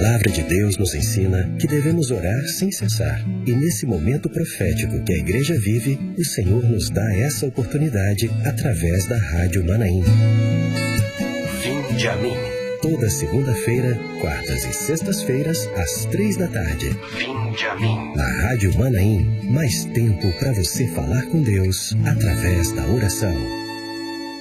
palavra de Deus nos ensina que devemos orar sem cessar. E nesse momento profético que a igreja vive, o Senhor nos dá essa oportunidade através da Rádio Manaim. Vinde a mim. Toda segunda-feira, quartas e sextas-feiras, às 3 da tarde. Vinde a mim. Na Rádio Manaim, mais tempo para você falar com Deus através da oração.